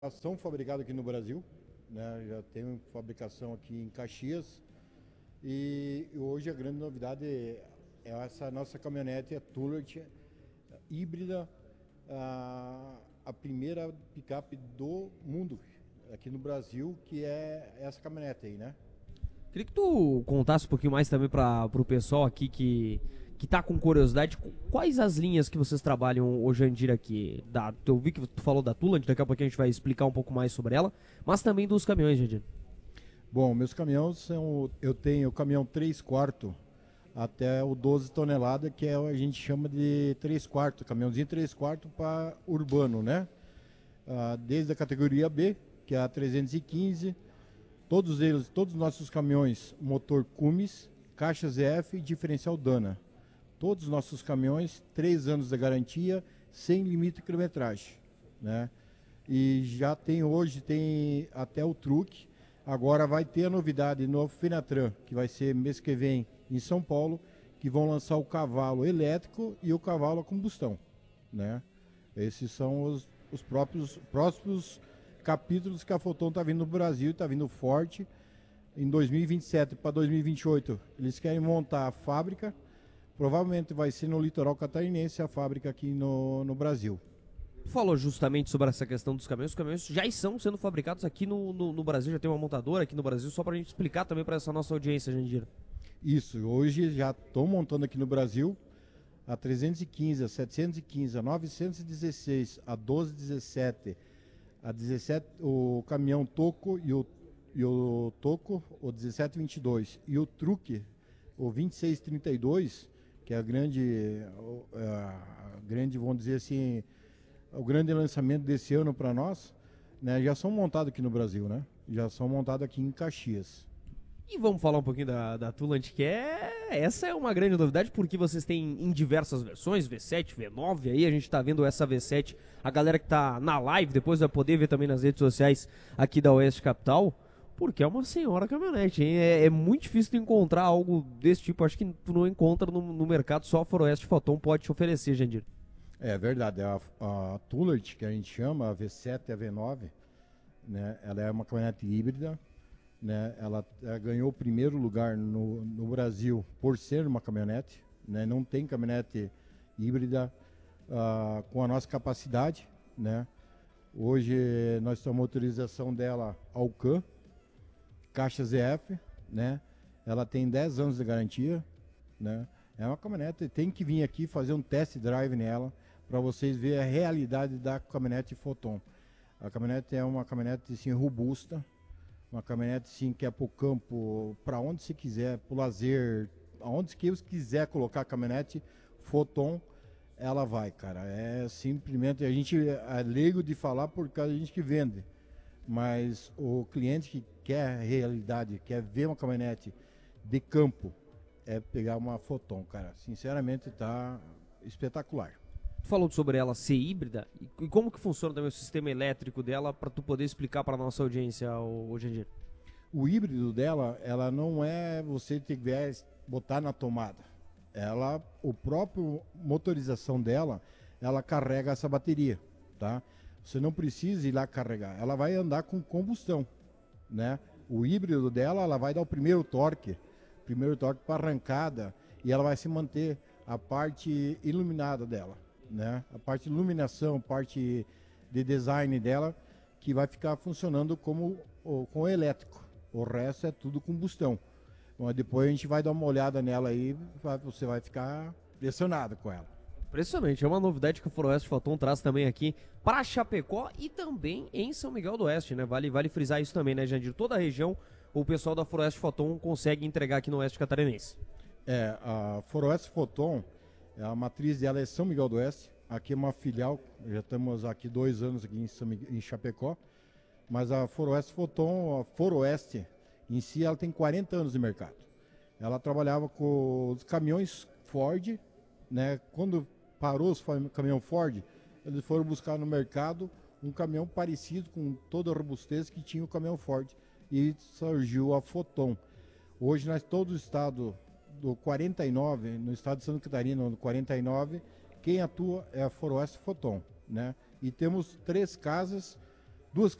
São fabricados aqui no Brasil, né? Já tem fabricação aqui em Caxias e hoje a grande novidade é essa nossa caminhonete, a Tullert híbrida, a primeira picape do mundo aqui no Brasil, que é essa caminhonete aí, né? Queria que tu contasse um pouquinho mais também para o pessoal aqui que tá com curiosidade, quais as linhas que vocês trabalham hoje em dia aqui? Eu vi que tu falou da Tulant, daqui a pouquinho a gente vai explicar um pouco mais sobre ela, mas também dos caminhões, Jandir. Bom, meus caminhões são, eu tenho o caminhão 3 quartos até o 12 toneladas, que é, a gente chama de 3 quartos, caminhãozinho 3 quartos para urbano, né? Desde a categoria B, que é a 315, todos eles, todos os nossos caminhões, motor Cummins, caixa ZF e diferencial Dana. Todos os nossos caminhões, 3 anos de garantia, sem limite de quilometragem, né? E já tem hoje, tem até o truque. Agora vai ter a novidade no Fenatran, que vai ser mês que vem em São Paulo, que vão lançar o cavalo elétrico e o cavalo a combustão, né? Esses são os próximos capítulos que a Foton está vindo no Brasil, está vindo forte. Em 2027 para 2028, eles querem montar a fábrica. Provavelmente vai ser no litoral catarinense a fábrica aqui no Brasil. Tu falou justamente sobre essa questão dos caminhões. Os caminhões já estão sendo fabricados aqui no Brasil, já tem uma montadora aqui no Brasil, só pra gente explicar também para essa nossa audiência, Jandir. Isso, hoje já estou montando aqui no Brasil a 315, a 715, a 916, a 1217, a 17, o caminhão Toco e o Toco, o 1722 e o Truque, o 2632, que é a grande, vamos dizer assim, o grande lançamento desse ano para nós, né? Já são montados aqui no Brasil, né? Já são montados aqui em Caxias. E vamos falar um pouquinho da Tulant, essa é uma grande novidade, porque vocês têm em diversas versões, V7, V9, aí a gente tá vendo essa V7, a galera que tá na live, depois vai poder ver também nas redes sociais aqui da Oeste Capital, porque é uma senhora caminhonete, hein? É muito difícil de encontrar algo desse tipo, acho que tu não encontra no mercado, só a Foroeste Foton pode te oferecer, Jandir. É verdade, a Tullert, que a gente chama, a V7 e a V9, né? Ela é uma caminhonete híbrida, né? Ela ganhou o primeiro lugar no Brasil por ser uma caminhonete, né? Não tem caminhonete híbrida com a nossa capacidade, né? Hoje nós temos autorização dela Alcan, caixa ZF, né? Ela tem 10 anos de garantia, né? É uma caminhonete, tem que vir aqui fazer um test drive nela para vocês verem a realidade da caminhonete Foton. A caminhonete é uma caminhonete assim, robusta, uma caminhonete sim, que é para o campo, para onde você quiser, para o lazer, aonde que você quiser colocar a caminhonete Foton, ela vai, cara. É simplesmente, a gente é leigo de falar por causa da gente que vende, mas o cliente que quer realidade, quer ver uma caminhonete de campo, é pegar uma Foton, cara. Sinceramente tá espetacular. Tu falou sobre ela ser híbrida, e como que funciona também o sistema elétrico dela, para tu poder explicar para nossa audiência hoje em dia? O híbrido dela, ela não é você ter que botar na tomada. Ela, o próprio motorização dela, ela carrega essa bateria, tá? Você não precisa ir lá carregar. Ela vai andar com combustão, né? O híbrido dela, ela vai dar o primeiro torque para arrancada, e ela vai se manter a parte iluminada dela, né? A parte de iluminação, parte de design dela, que vai ficar funcionando com o elétrico. O resto é tudo combustão. Bom, depois a gente vai dar uma olhada nela aí, você vai ficar impressionado com ela. Impressionante, é uma novidade que o Foroeste Foton traz também aqui para Chapecó e também em São Miguel do Oeste, né? Vale frisar isso também, né, Jandir? Toda a região, o pessoal da Foroeste Foton consegue entregar aqui no Oeste Catarinense. A Foroeste Foton, a matriz dela é São Miguel do Oeste. Aqui é uma filial, já estamos aqui 2 anos aqui em Chapecó. Mas a Foroeste Foton, a Foroeste em si, ela tem 40 anos de mercado. Ela trabalhava com os caminhões Ford, né? Quando parou os caminhões Ford, eles foram buscar no mercado um caminhão parecido com toda a robustez que tinha o caminhão Ford, e surgiu a Foton. Hoje nós, todo o estado do 49, no estado de Santa Catarina, no 49, quem atua é a Foroeste Foton, né? E temos 3 casas duas